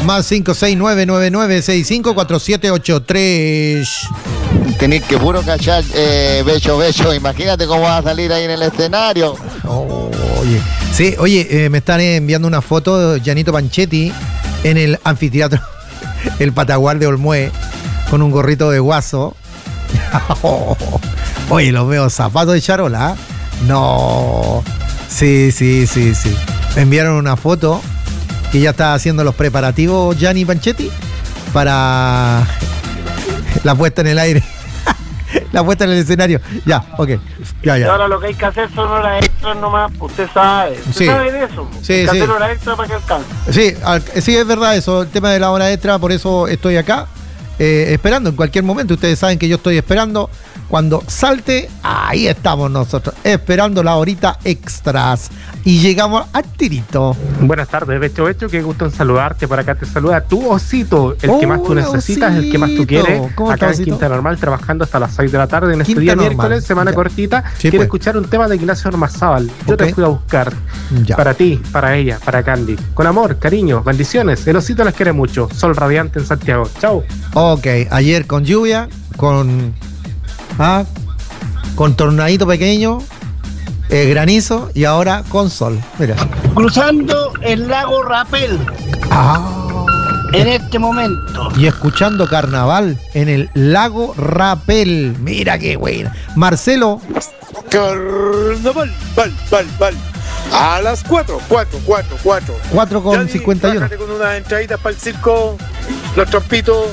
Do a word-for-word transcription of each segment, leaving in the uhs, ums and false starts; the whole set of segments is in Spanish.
Más cinco seis nueve nueve nueve seis cinco cuatro siete ocho tres. Tenés que puro cachar, eh, Becho, Becho. Imagínate cómo va a salir ahí en el escenario. Oh, oye, sí, oye, eh, me están enviando una foto de Gianito Panchetti en el anfiteatro, el Patagual de Olmué, con un gorrito de guaso. Oh, oye, los veo zapatos de charola. No. Sí, sí, sí, sí. Me enviaron una foto que ya está haciendo los preparativos Gianni Panchetti para la puesta en el aire. La puesta en el escenario. Ya, ok. Ya, ya. Y ahora lo que hay que hacer son horas extras nomás. Usted sabe. Usted Sí. sabe de eso. Sí, hay que sí. hacer horas extras para que alcance. Sí, al- sí, es verdad eso, el tema de la hora extra, por eso estoy acá, eh, esperando en cualquier momento. Ustedes saben que yo estoy esperando. Cuando salte, ahí estamos nosotros, esperando la horita extras. Y llegamos al tirito. Buenas tardes, Becho Becho, qué gusto en saludarte. Por acá te saluda tu osito, el que más tú Hola, necesitas, el que más tú Osito. quieres. ¿Cómo Acá estás, en Osito? Quinta Normal, trabajando hasta las seis de la tarde en este Quinta día Normal. miércoles, semana Ya. cortita. Sí, Quiero pues. escuchar un tema de Ignacio Ormazábal. Yo Ok. te fui a buscar. Ya. Para ti, para ella, para Candy. Con amor, cariño, bendiciones. El osito las quiere mucho. Sol radiante en Santiago. Chau. Ok, ayer con lluvia, con ah, con tornadito pequeño, eh, granizo y ahora con sol. Mira. Cruzando el lago Rapel Ah. en este momento. Y escuchando carnaval en el lago Rapel. Mira qué buena. Marcelo. Carnaval, val, val, val. A las cuatro, cuatro, cuatro, cuatro. cuatro con cincuenta y uno. Bájate con unas entraditas para el circo, los trompitos.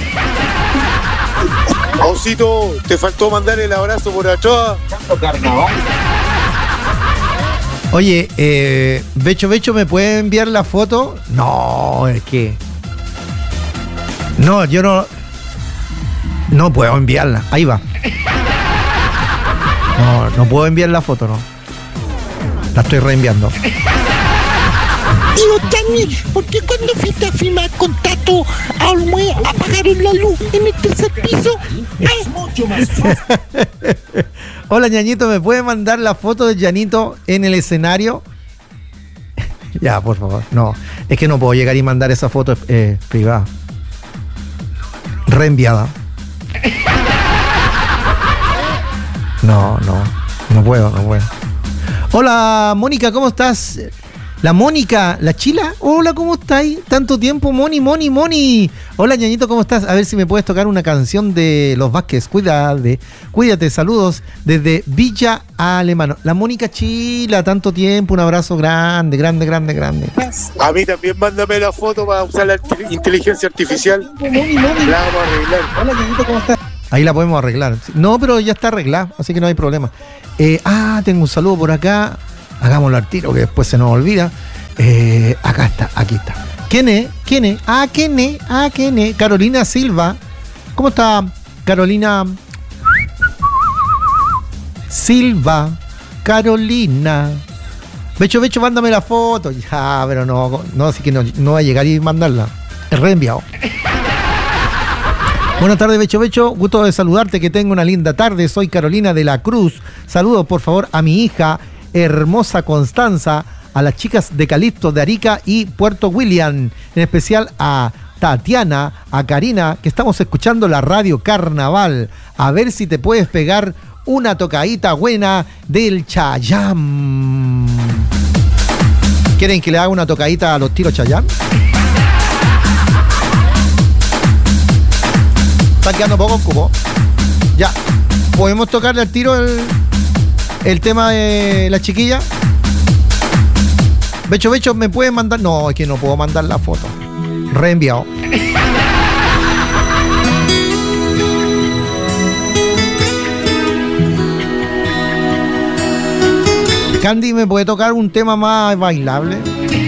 Osito, te faltó mandar el abrazo por atrás. Oye, eh, Becho Becho, ¿me puede enviar la foto? No, es que... No, yo no... No puedo enviarla. Ahí va. No, no puedo enviar la foto, no. La estoy reenviando. Tío Gianni, ¿por qué cuando fuiste a firmar contrato a Olmué apagaron la luz en el tercer piso? Es mucho más fácil. Hola, ñañito, ¿me puede mandar la foto de Llanito en el escenario? Ya, por favor. No, es que no puedo llegar y mandar esa foto eh, privada. Reenviada. No, no, no puedo, no puedo. Hola, Mónica, ¿cómo estás? La Mónica, la Chila. Hola, ¿cómo estáis? Tanto tiempo, Moni, Moni, Moni. Hola, ñañito, ¿cómo estás? A ver si me puedes tocar una canción de Los Vázquez. Cuídate, cuídate, saludos desde Villa Alemano. La Mónica Chila, tanto tiempo, un abrazo grande, grande, grande, grande. A mí también mándame la foto para usar la arti- inteligencia artificial. La vamos a arreglar. Hola, Giannito, ¿cómo estás? Ahí la podemos arreglar. No, pero ya está arreglada, así que no hay problema. Eh, ah, tengo un saludo por acá. Hagámoslo al tiro, que después se nos olvida. Eh, acá está, aquí está. ¿Quién es? ¿Quién es? Ah, ¿quién es? Ah, ¿quién es? Carolina Silva. ¿Cómo está Carolina Silva? Carolina. Becho, Becho, mándame la foto. Ya, pero no, no, así que no, no va a llegar y mandarla. Es reenviado. Buenas tardes, Becho Becho. Gusto de saludarte, que tenga una linda tarde. Soy Carolina de la Cruz. Saludos, por favor, a mi hija hermosa Constanza, a las chicas de Calixto, de Arica y Puerto William, en especial a Tatiana, a Karina, que estamos escuchando la radio Carnaval. A ver si te puedes pegar una tocadita buena del Chayam. ¿Quieren que le haga una tocadita a los tiros Chayam? Están quedando pocos cupos. Ya, ¿podemos tocarle al tiro el, el tema de la chiquilla? Becho, Becho, ¿me pueden mandar? No, es que no puedo mandar la foto. Reenviado. Candy, ¿me puede tocar un tema más bailable?